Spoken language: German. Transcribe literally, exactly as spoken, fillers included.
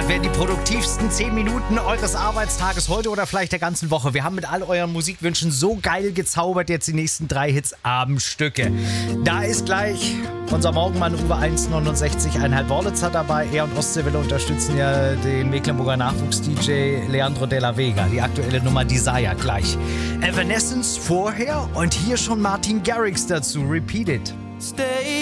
Das wären die produktivsten zehn Minuten eures Arbeitstages heute oder vielleicht der ganzen Woche. Wir haben mit all euren Musikwünschen so geil gezaubert jetzt die nächsten drei Hits Abendstücke. Da ist gleich unser Morgenmann Uwe eins neunundsechzig Komma fünf Wörlitzer dabei. Er und Ostseewelle unterstützen ja den Mecklenburger Nachwuchs-D J Leandro Della Vega. Die aktuelle Nummer Desire gleich. Evanescence vorher und hier schon Martin Garrix dazu. Repeat It. Stay